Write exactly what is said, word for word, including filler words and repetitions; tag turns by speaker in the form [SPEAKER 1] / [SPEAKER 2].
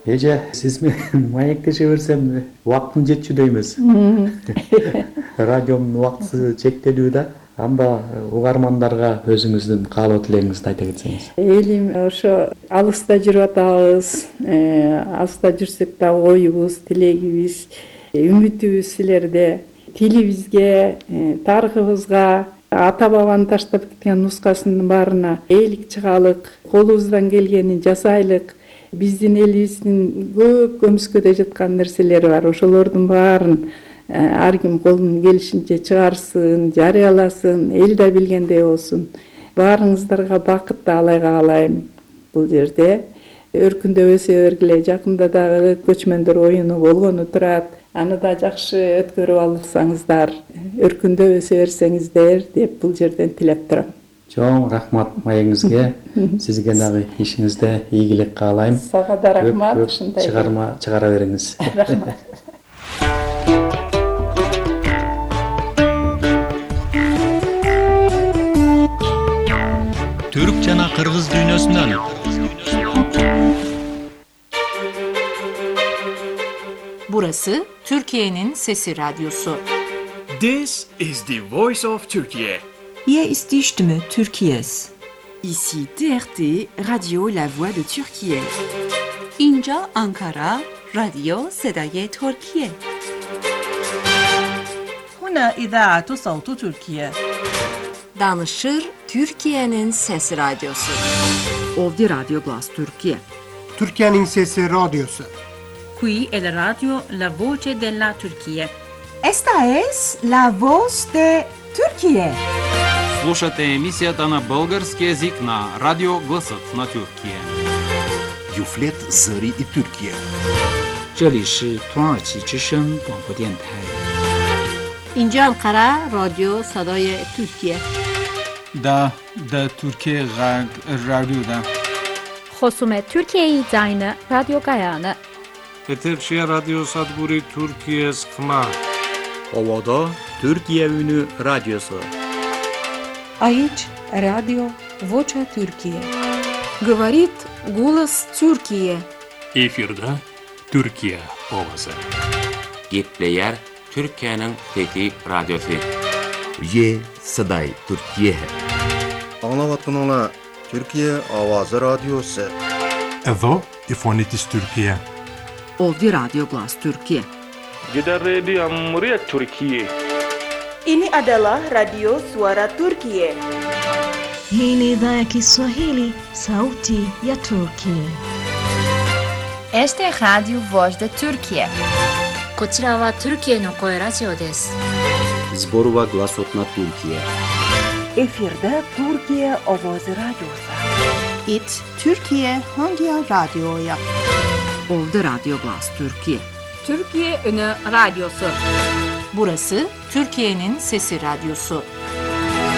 [SPEAKER 1] Эже, сиз менен маектеше берсем убактым жетчүдөй эмес. Радиомдун убактысы чектелүү да. Анда угармандарга өзүңүздүн каалоо тилегиңизди айта кетсеңиз.
[SPEAKER 2] Элим ошо алыста жүрүп атабыз. Алыста жүрсөк да оюбуз, тилегибиз, үмүтүбүз силерде. Тилибизге, тарыхыбызга, ата бабанын таштап кеткен нускасынын баарына ээлик чыгалык, колубуздан келгенин жасайлык. Биздин элибиздин көп көмүскөдө жаткан нерселери бар. Ошолордун баарын ар ким колунун келишинче чыгарсын, жарыяласын, эл да билгендей болсун. Баарыңыздарга бакыт Аллай каалайм бул жерде. Өркүндөп өсө бергиле. Жакында дагы көчмөндөр оюну болгону турат. Аны да жакшы өткөрүп алсаңыздар, өркүндөп өсө берсеңиздер деп бул жерден тилеп турам.
[SPEAKER 1] Чоң рахмат маегиңизге. Сизге дагы ишиңизде ийгилик каалайм.
[SPEAKER 2] Сага да рахмат.
[SPEAKER 1] Көп чыгарма чыгара бериңиз.
[SPEAKER 2] Рахмат.
[SPEAKER 3] Türk жана кыргыз дүйнөсүнөн.
[SPEAKER 4] Burası Türkiye'nin Sesi Radyosu.
[SPEAKER 5] This is the voice of Turkey.
[SPEAKER 6] Hier ist die Stimme Türkiye's.
[SPEAKER 7] Ici T R T, Radio La Voix de Türkiye.
[SPEAKER 6] اینجا آنکارا، رادیو صدای ترکیه.
[SPEAKER 8] هنا إذاعة صوت تركيا.
[SPEAKER 4] Danışır Türkiye'nin Sesi Radyosu.
[SPEAKER 7] Ovdje Radio Glas Türkiye.
[SPEAKER 9] Türkiye'nin Sesi Radyosu.
[SPEAKER 8] Qui è la radio La Voce della Turquía.
[SPEAKER 6] Esta es la voz de Turquía.
[SPEAKER 10] Слушате емисията на български език на Радио Гласът на Тюркия.
[SPEAKER 11] Юфлет Зари и Тюркия.
[SPEAKER 12] 这里是土耳其之声广播电台。
[SPEAKER 13] اینجا انقره رادیو صدای ترکیه.
[SPEAKER 14] دا دا ترکیه غرب رادیو دا.
[SPEAKER 15] خصوم ترکیه زاین رادیو گایانه.
[SPEAKER 16] Eterşehir Radyo Sadguri Türkiye Sıkma.
[SPEAKER 17] Ovada Türkiye Ünü Radyosu.
[SPEAKER 6] Aici Radio Vocea Türkiye.
[SPEAKER 18] Говорит голос Türkiye.
[SPEAKER 19] Efirde Türkiye ovası.
[SPEAKER 20] Gepleyer Türkiye'nin Fethi Radyosu.
[SPEAKER 11] Ye Saday Türkiye.
[SPEAKER 6] Anlavatınla Türkiye Avazı Radyosu.
[SPEAKER 3] Evo İfonitis Türkiye.
[SPEAKER 7] Ovdje Radio Glas Türkiye.
[SPEAKER 16] Gider Radio Muria Türkiye.
[SPEAKER 1] Ini adalah Radio Suara Turkiye.
[SPEAKER 10] Hii ni idhaa ya Kiswahili, sauti ya Turkiye.
[SPEAKER 12] Este es Radio Voz de Turkiye.
[SPEAKER 4] こちらはトルキエの声ラジオです。
[SPEAKER 20] Zborova Glasot na Türkiye.
[SPEAKER 5] Efirde Türkiye Ovaz Radyosu.
[SPEAKER 14] It Türkiye Hangi Radyo'ya?
[SPEAKER 7] Ovdje Radio Glas Türkiye.
[SPEAKER 13] Türkiye Ünü Radyosu.
[SPEAKER 4] Burası Türkiye'nin Sesi Radyosu.